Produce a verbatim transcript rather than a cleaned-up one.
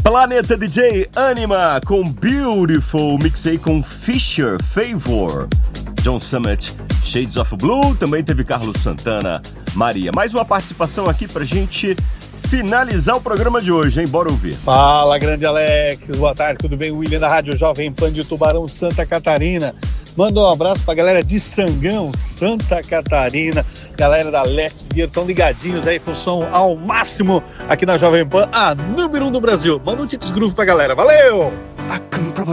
Planeta D J Anima com Beautiful, mixei com Fisher Favor. John Summit, Shades of Blue, também teve Carlos Santana, Maria. Mais uma participação aqui pra gente finalizar o programa de hoje, hein? Bora ouvir. Fala, grande Alex, boa tarde, tudo bem? William da Rádio Jovem Pan de Tubarão, Santa Catarina. Manda um abraço pra galera de Sangão, Santa Catarina. Galera da Let's Beer, tão ligadinhos aí com o som ao máximo aqui na Jovem Pan, a número um do Brasil. Manda um Titos Groove pra galera, valeu!